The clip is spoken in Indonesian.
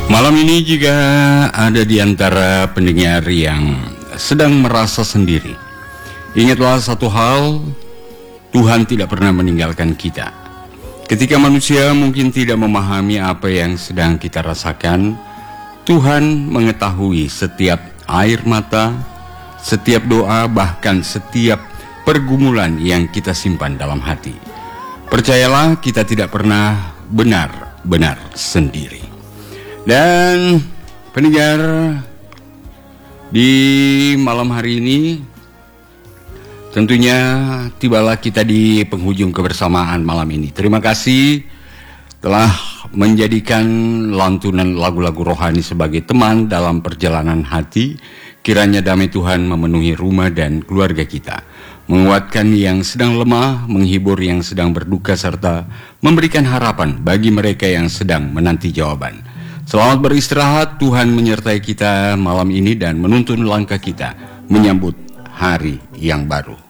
Malam ini jika ada di antara pendengar yang sedang merasa sendiri, ingatlah satu hal, Tuhan tidak pernah meninggalkan kita. Ketika manusia mungkin tidak memahami apa yang sedang kita rasakan, Tuhan mengetahui setiap air mata, setiap doa, bahkan setiap pergumulan yang kita simpan dalam hati. Percayalah, kita tidak pernah benar-benar sendiri. Dan pendengar, di malam hari ini tentunya tibalah kita di penghujung kebersamaan malam ini. Terima kasih telah menjadikan lantunan lagu-lagu rohani sebagai teman dalam perjalanan hati. Kiranya damai Tuhan memenuhi rumah dan keluarga kita, menguatkan yang sedang lemah, menghibur yang sedang berduka, serta memberikan harapan bagi mereka yang sedang menanti jawaban. Selamat beristirahat, Tuhan menyertai kita malam ini dan menuntun langkah kita menyambut hari yang baru.